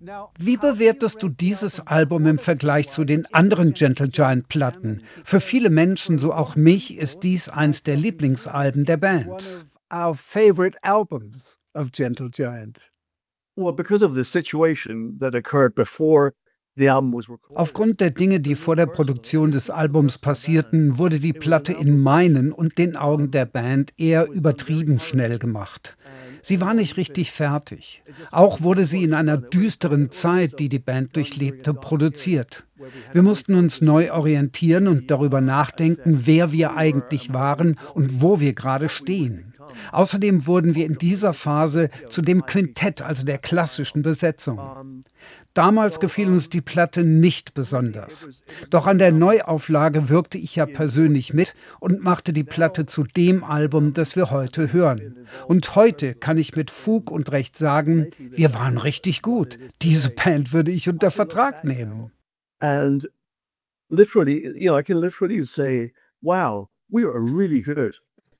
Wie bewertest du dieses Album im Vergleich zu den anderen Gentle Giant Platten? Für viele Menschen, so auch mich, ist dies eins der Lieblingsalben der Band. Our favorite albums of Gentle Giant. Well, because of the situation that occurred before the album was recorded. Aufgrund der Dinge, die vor der Produktion des Albums passierten, wurde die Platte in meinen und den Augen der Band eher übertrieben schnell gemacht. Sie war nicht richtig fertig. Auch wurde sie in einer düsteren Zeit, die die Band durchlebte, produziert. Wir mussten uns neu orientieren und darüber nachdenken, wer wir eigentlich waren und wo wir gerade stehen. Außerdem wurden wir in dieser Phase zu dem Quintett, also der klassischen Besetzung. Damals gefiel uns die Platte nicht besonders. Doch an der Neuauflage wirkte ich ja persönlich mit und machte die Platte zu dem Album, das wir heute hören. Und heute kann ich mit Fug und Recht sagen, wir waren richtig gut. Diese Band würde ich unter Vertrag nehmen. And literally, I can literally say, wow, we are really good.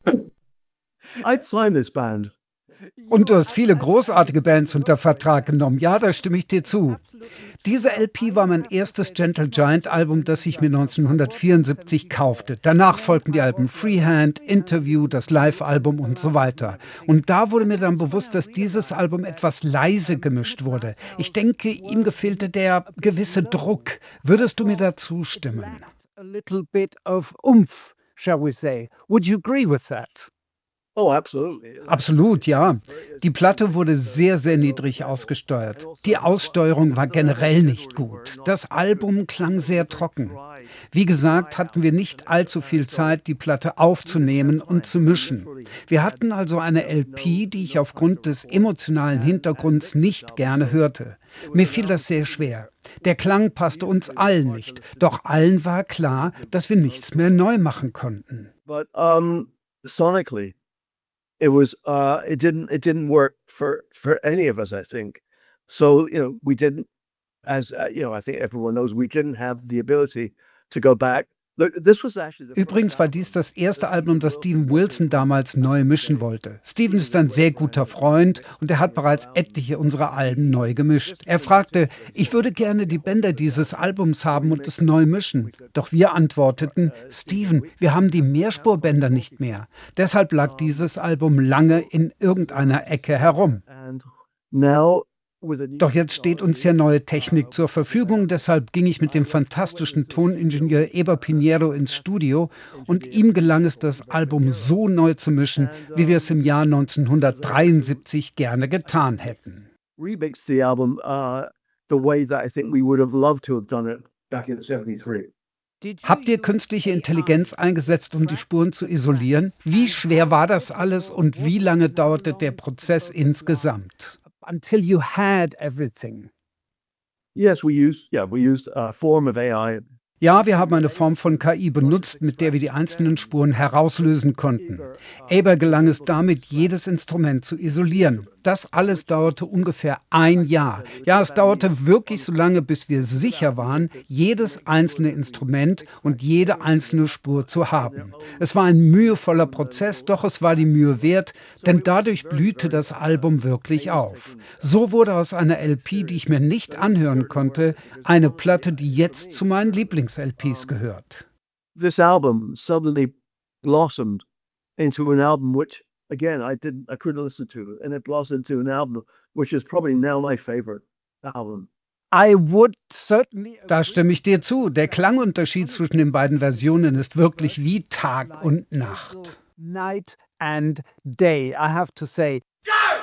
I'd sign this band. Und du hast viele großartige Bands unter Vertrag genommen. Ja, da stimme ich dir zu. Diese LP war mein erstes Gentle Giant Album, das ich mir 1974 kaufte. Danach folgten die Alben Freehand, Interview, das Live-Album und so weiter. Und da wurde mir dann bewusst, dass dieses Album etwas leise gemischt wurde. Ich denke, ihm gefehlte der gewisse Druck. Würdest du mir dazu stimmen? A little bit of oomph, shall we say. Would you agree with that? Oh, absolutely. Absolut, ja. Die Platte wurde sehr, sehr niedrig ausgesteuert. Die Aussteuerung war generell nicht gut. Das Album klang sehr trocken. Wie gesagt, hatten wir nicht allzu viel Zeit, die Platte aufzunehmen und zu mischen. Wir hatten also eine LP, die ich aufgrund des emotionalen Hintergrunds nicht gerne hörte. Mir fiel das sehr schwer. Der Klang passte uns allen nicht. Doch allen war klar, dass wir nichts mehr neu machen konnten. But sonically, it didn't work for any of us, I think. So, we didn't, as I think everyone knows, we didn't have the ability to go back. Übrigens war dies das erste Album, das Steven Wilson damals neu mischen wollte. Steven ist ein sehr guter Freund und er hat bereits etliche unserer Alben neu gemischt. Er fragte, ich würde gerne die Bänder dieses Albums haben und es neu mischen. Doch wir antworteten, Steven, wir haben die Mehrspurbänder nicht mehr. Deshalb lag dieses Album lange in irgendeiner Ecke herum. Doch jetzt steht uns ja neue Technik zur Verfügung, deshalb ging ich mit dem fantastischen Toningenieur Eber Pinheiro ins Studio und ihm gelang es, das Album so neu zu mischen, wie wir es im Jahr 1973 gerne getan hätten. Remixed the album the way that I think we would have loved to have done it back in 73. Habt ihr künstliche Intelligenz eingesetzt, um die Spuren zu isolieren? Wie schwer war das alles und wie lange dauerte der Prozess insgesamt? Until you had everything. Yes, we used a form of AI. Ja, wir haben eine Form von KI benutzt, mit der wir die einzelnen Spuren herauslösen konnten. Eber gelang es damit, jedes Instrument zu isolieren. Das alles dauerte ungefähr ein Jahr. Ja, es dauerte wirklich so lange, bis wir sicher waren, jedes einzelne Instrument und jede einzelne Spur zu haben. Es war ein mühevoller Prozess, doch es war die Mühe wert, denn dadurch blühte das Album wirklich auf. So wurde aus einer LP, die ich mir nicht anhören konnte, eine Platte, die jetzt zu meinen Lieblings-LPs gehört. This album suddenly blossomed into an album which, again, I couldn't listen to, and it blossomed into an album which is probably now my favorite album. I would certainly. Da stimme ich dir zu. Der Klangunterschied zwischen den beiden Versionen ist wirklich wie Tag und Nacht. Night and day, I have to say. Go!